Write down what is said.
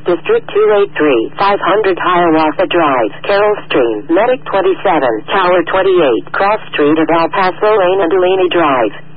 District 283, 500 Hiawatha Drive, Carroll Stream, Medic 27, Tower 28, Cross Street of El Paso Lane and Delaney Drive.